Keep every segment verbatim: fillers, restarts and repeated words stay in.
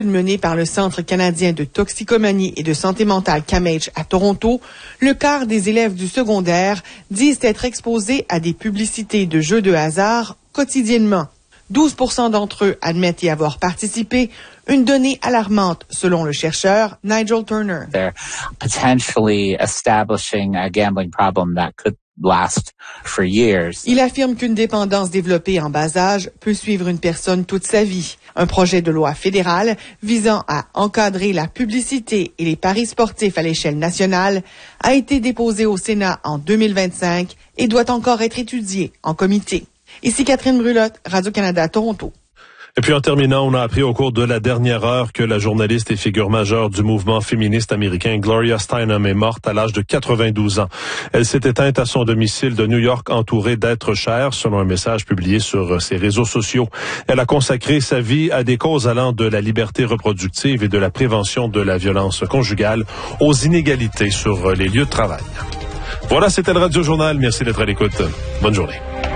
Menée par le Centre canadien de toxicomanie et de santé mentale C A M H à Toronto, le quart des élèves du secondaire disent être exposés à des publicités de jeux de hasard quotidiennement. douze pour cent d'entre eux admettent y avoir participé, une donnée alarmante selon le chercheur Nigel Turner. They're potentially establishing a gambling problem that could last for years. Il affirme qu'une dépendance développée en bas âge peut suivre une personne toute sa vie. Un projet de loi fédéral visant à encadrer la publicité et les paris sportifs à l'échelle nationale a été déposé au Sénat en deux mille vingt-cinq et doit encore être étudié en comité. Ici Catherine Brulotte, Radio-Canada, Toronto. Et puis en terminant, on a appris au cours de la dernière heure que la journaliste et figure majeure du mouvement féministe américain Gloria Steinem est morte à l'âge de quatre-vingt-douze ans. Elle s'est éteinte à son domicile de New York entourée d'êtres chers, selon un message publié sur ses réseaux sociaux. Elle a consacré sa vie à des causes allant de la liberté reproductive et de la prévention de la violence conjugale aux inégalités sur les lieux de travail. Voilà, c'était le Radio Journal. Merci d'être à l'écoute. Bonne journée.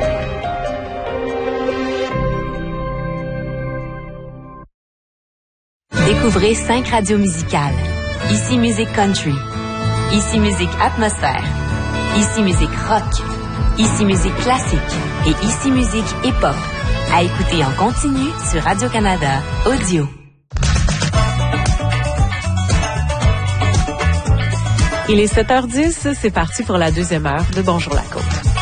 Découvrez cinq radios musicales. Ici Musique Country. Ici Musique Atmosphère. Ici Musique Rock. Ici Musique Classique. Et Ici Musique Hip-Hop. À écouter en continu sur Radio-Canada Audio. Il est sept heures dix, c'est parti pour la deuxième heure de Bonjour la Côte.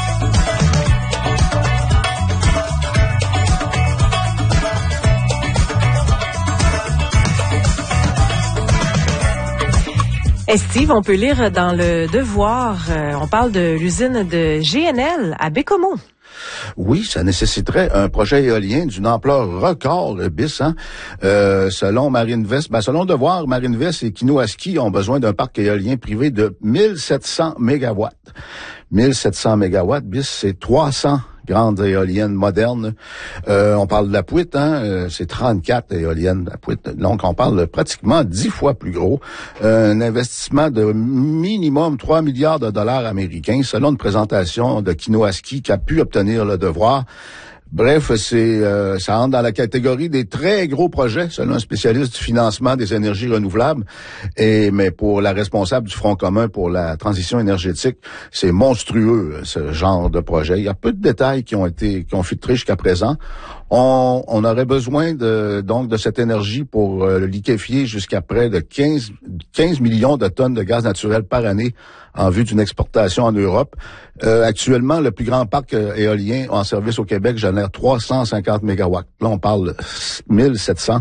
Et Steve, on peut lire dans le Devoir, euh, on parle de l'usine de G N L à Baie-Comeau. Oui, ça nécessiterait un projet éolien d'une ampleur record, le B I S. Hein? Euh, selon Marinvest, ben, selon Devoir, Marinvest et Kinoaski ont besoin d'un parc éolien privé de mille sept cents mégawatts. mille sept cents mégawatts, B I S, c'est trois cents grandes éoliennes modernes. Euh, on parle de la Pouitte, hein, euh, c'est trente-quatre éoliennes de la Pouitte. Donc, on parle de pratiquement dix fois plus gros. Euh, un investissement de minimum trois milliards de dollars américains, selon une présentation de Kinoaski qui a pu obtenir le Devoir. Bref, c'est euh, ça entre dans la catégorie des très gros projets, selon un spécialiste du financement des énergies renouvelables. Et mais pour la responsable du Front commun pour la transition énergétique, c'est monstrueux ce genre de projet. Il y a peu de détails qui ont été qui ont filtré jusqu'à présent. On, on aurait besoin de donc de cette énergie pour euh, liquéfier jusqu'à près de quinze millions de tonnes de gaz naturel par année en vue d'une exportation en Europe. Euh, actuellement, le plus grand parc euh, éolien en service au Québec génère trois cent cinquante mégawatts. Là, on parle mille sept cents.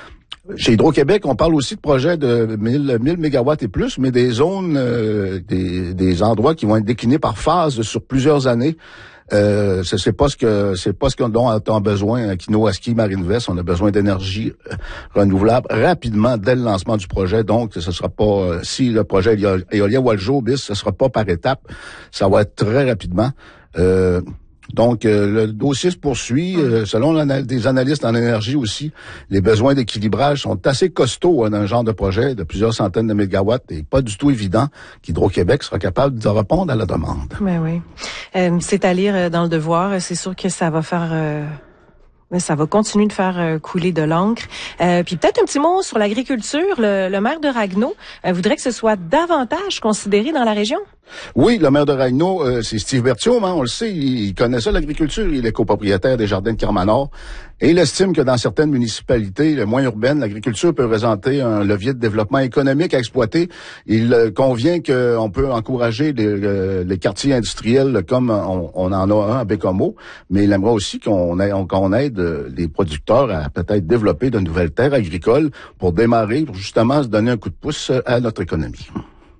Chez Hydro-Québec, on parle aussi de projets de mille mégawatts et plus, mais des zones, euh, des, des endroits qui vont être déclinés par phase sur plusieurs années. Euh, c'est, c'est pas ce que c'est pas ce dont on a besoin à Kinoaski, Marinvest. On a besoin d'énergie renouvelable rapidement dès le lancement du projet. Donc, ce sera pas euh, si le projet éolien voit le jour, bis, ce sera pas par étapes. Ça va être très rapidement. Euh, Donc, euh, le dossier se poursuit. Euh, selon l'ana- des analystes en énergie aussi, les besoins d'équilibrage sont assez costauds hein, dans un genre de projet de plusieurs centaines de mégawatts et pas du tout évident qu'Hydro-Québec sera capable de répondre à la demande. Ben oui. Euh, c'est à lire dans le Devoir. C'est sûr que ça va faire... Euh... Mais ça va continuer de faire euh, couler de l'encre. Euh, puis peut-être un petit mot sur l'agriculture. Le, le maire de Ragno euh, voudrait que ce soit davantage considéré dans la région. Oui, le maire de Ragno, euh, c'est Steve Berthiaume, hein, on le sait, il, il connaît ça, l'agriculture. Il est copropriétaire des Jardins de Carmanor. Et il estime que dans certaines municipalités, le moins urbaines, l'agriculture peut présenter un levier de développement économique à exploiter. Il euh, convient qu'on peut encourager les, euh, les quartiers industriels comme on, on en a un à Baie-Comeau, mais il aimerait aussi qu'on aide, qu'on aide les producteurs à peut-être développer de nouvelles terres agricoles pour démarrer, pour justement se donner un coup de pouce à notre économie.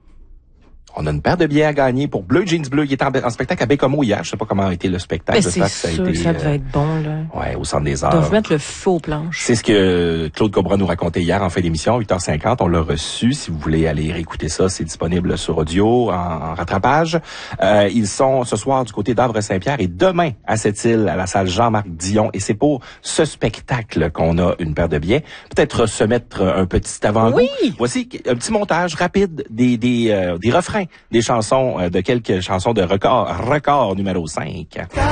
On a une paire de billets à gagner pour Bleu Jeans Bleu. Il était en, en spectacle à Baie-Comeau hier. Je sais pas comment a été le spectacle. Mais c'est sûr ça, a été, ça devait euh, être bon, là. Ouais, au Centre des Arts. Ils doivent mettre le feu aux planches. C'est ce que Claude Cobra nous racontait hier en fin d'émission, huit heures cinquante. On l'a reçu. Si vous voulez aller réécouter ça, c'est disponible sur audio, en, en rattrapage. Euh, ils sont ce soir du côté d'Havre-Saint-Pierre et demain à Sept-Îles, à la salle Jean-Marc Dion. Et c'est pour ce spectacle qu'on a une paire de billets. Peut-être se mettre un petit avant-goût. Oui! Voici un petit montage rapide des, des, euh, des refrains, des chansons de quelques chansons de record, record numéro cinq.